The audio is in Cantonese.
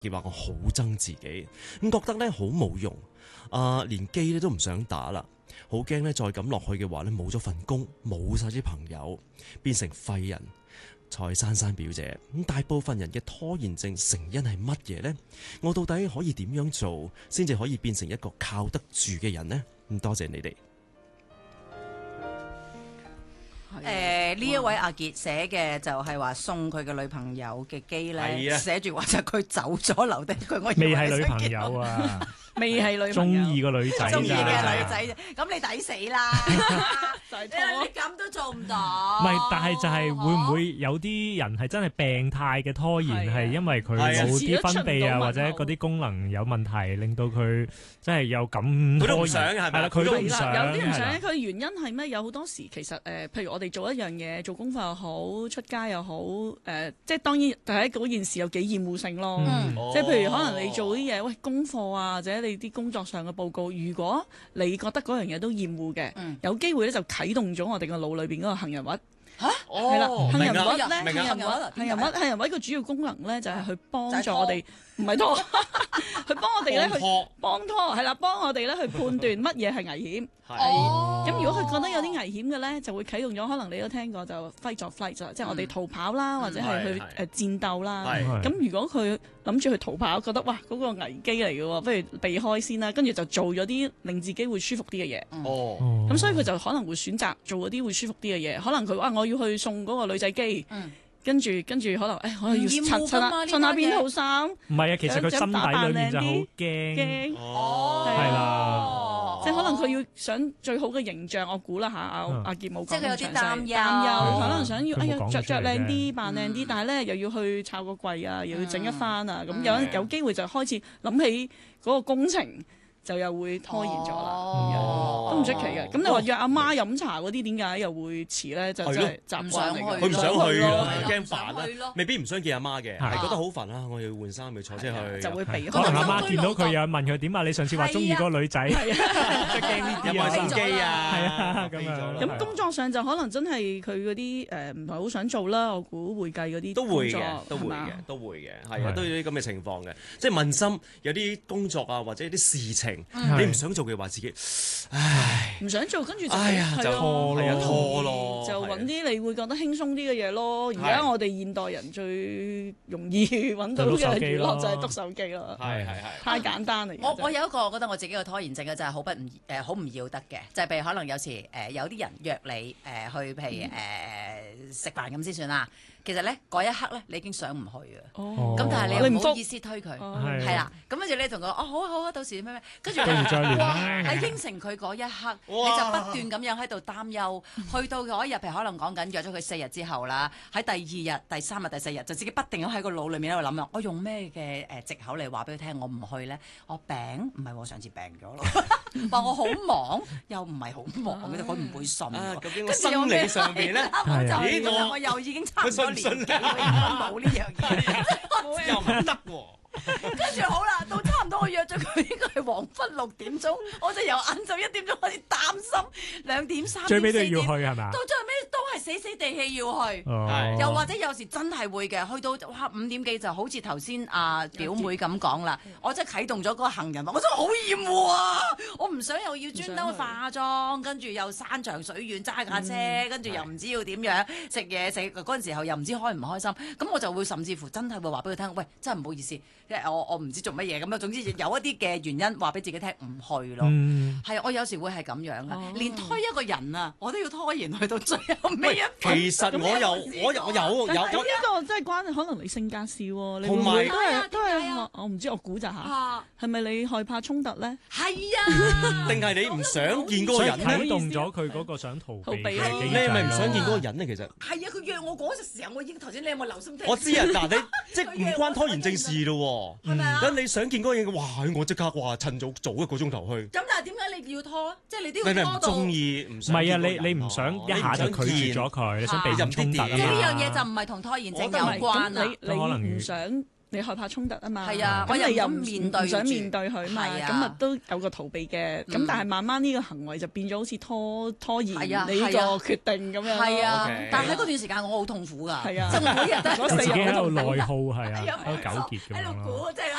話我好憎自己，咁覺得咧好冇用，連機咧都唔想打啦，好驚咧再咁落去嘅話咧冇咗份工，冇晒啲朋友，變成廢人。蔡珊珊表姐，咁大部分人嘅拖延症成因係乜嘢呢？我到底可以點樣做先至可以變成一個靠得住嘅人呢？咁多謝你哋。 呢一位阿傑寫嘅就係話送佢嘅女朋友嘅機咧，寫住話就佢走咗留低佢，我未係女朋友啊， 未係女朋友， 中意個女仔， 中意嘅女仔，咁你抵死啦！你咁都做唔到。 唔係，但係就係會唔會有啲人係真係病態嘅拖延，係因為佢冇啲分泌啊，或者嗰啲功能有問題，令到佢真係有咁拖延。佢都唔想係咪？佢都唔想。 有啲唔想，佢原因係咩？有好多時其實譬如我哋做一樣嘢，做功課又好，出街又好，即係當然第一嗰件事有幾厭惡性咯。即係譬如可能你做啲嘢，喂功課啊，或者你啲工作上嘅報告，如果你覺得嗰樣嘢都厭惡嘅，有機會咧就啟動咗我哋個腦裏邊嗰個杏仁核。係啦，杏仁核咧，杏仁核個主要功能咧就係去幫助我哋，唔係拖，去幫我哋咧去幫拖，係啦，幫我哋咧去判斷乜嘢係危險。咁如果佢覺得有啲危險嘅咧，就會啟動咗，可能你都聽過就 fight or flight，即係我哋逃跑啦，或者係去戰鬥啦。咁如果佢諗住去逃跑，覺得哇嗰個危機嚟嘅喎，不如避開先啦，跟住就做咗啲令自己會舒服啲嘅嘢。咁所以佢就可能會選擇做嗰啲會舒服啲嘅嘢。可能佢話我要去送嗰個女仔機。跟住可能我要襯下邊套衫。唔係啊，其實佢心底裏面就好驚。係啦， 即係可能佢要想最好嘅形象，我估啦嚇，阿傑冇講。 即係佢有啲擔憂，可能想要着靚啲，扮靚啲，但係咧又要去抄個櫃啊，又要整一番啊，咁有機會就開始諗起嗰個工程。就又會拖延咗啦，都唔出奇嘅。咁你話約阿媽飲茶嗰啲，點解又會遲咧？就真係習慣嚟嘅。 佢唔想去咯，驚煩啦。未必唔想見阿媽嘅，係覺得好煩啦。我要換衫，要坐車去， 就會避。 可能阿媽見到佢又問佢點啊？你上次話中意嗰個女仔，即係驚呢啲啊，手機啊， 係啊咁樣。 咁工作上就可能真係佢嗰啲唔係好想做啦。我估會計嗰啲都會嘅，都會嘅，係啊，都有啲咁嘅情況嘅。即係問心，有啲工作啊，或者啲事情。你唔想做嘅話，自己唔想做，跟住就拖咯， 就揾啲你會覺得輕鬆啲嘅嘢咯。而家我哋現代人最容易揾到嘅娛樂就係篤手機啦，太簡單啦。 我有一個我覺得我自己嘅拖延症嘅就係好唔要得嘅，就係譬如可能有時有啲人約你去譬如食飯咁先算啦。其實咧嗰一刻咧，你已經想唔去啊。咁但係你又唔好意思推佢，係啦。咁跟住你同佢好啊好啊，到時咩，跟住喺應承佢嗰一刻，你就不斷咁樣喺度擔憂。去到嗰一日，譬如可能講緊約咗佢4日之後啦，喺第2日、第3日、第4日，就自己不定咁喺個腦裏面喺度諗啊，我用咩嘅藉口嚟話俾佢聽，我唔去咧？我病唔係我上次病咗咯，話我好忙又唔係好忙嘅，佢唔會信。 究竟我生理上邊咧？ 我又已經差唔多。冇呢樣嘢， 又唔得喎。 跟住好啦，到差唔多我約咗佢，應該係黃昏6點鐘，我就由晏晝1點鐘開始擔心，2點3點最尾都要去係嘛？ 到最後尾都係死死地氣要去，又或者有時真係會嘅，去到5點幾就好似頭先阿表妹咁講啦，我真係啟動咗嗰個行人，我真係好厭惡啊！我唔想又要專登化妝，跟住又山長水遠揸架車，跟住又唔知要點樣食嘢食嗰陣時候又唔知開唔開心，咁我就會甚至乎真係會話俾佢聽，喂，真係唔好意思。我唔知做乜嘢咁啊，總之有一啲嘅原因話俾自己聽唔去咯。係我有時會係咁樣啊，連推一個人啊，我都要拖延去到最後尾一分。 其實我有。咁呢個真係關可能你性格事喎。 同埋都係我唔知，我估咋嚇？係咪你害怕衝突咧？ 係啊， 定係你唔想見嗰個人咧？ 啟動咗佢嗰個想逃避嘅機制。 你係咪唔想見嗰個人咧？其實係啊，佢約我嗰陣時候，我已經頭先你有冇留心聽？ 我知啊，嗱你即係唔關拖延症事咯喎。 係咪啊？ 咁你想見嗰個嘢，哇！我即刻趁早1個鐘頭去。 咁但係點解你要拖啊？即係你都要拖到。 你咪唔中意，唔想。 唔係啊，你唔想一下就拒絕咗佢，你想避免衝突啊嘛。 即係呢樣嘢就唔係同拖延症有關啦。 你唔想你害怕衝突啊嘛， 係啊， 咁你又唔想面對佢嘛， 係啊咁啊都有個逃避嘅，咁但係慢慢呢個行為就變咗好似拖延你呢個決定咁樣。 係啊， Okay 但係喺嗰段時間我好痛苦㗎， 係啊即係我每日都自己喺度內內耗係啊，喺度糾結咁喺度樣咯。 估，即係